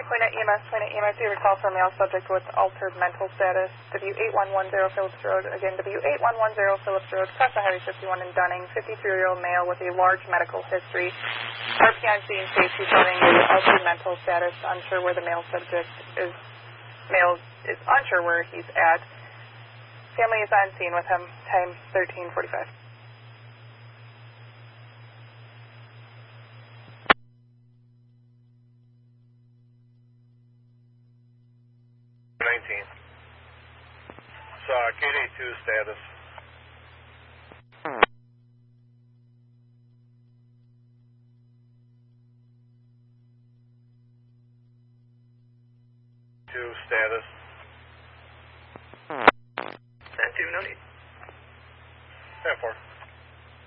Point at EMS, you recall for a male subject with altered mental status, W8110 Phillips Road. Again, W8110 Phillips Road, across the Highway 51 in Dunning, 53-year-old male with a large medical history. RPN scene states he's having a altered mental status, unsure where the male subject is. Male is unsure where he's at. Family is on scene with him, time 13:45. KD2 status. Status. 10-2, no need. 10-4.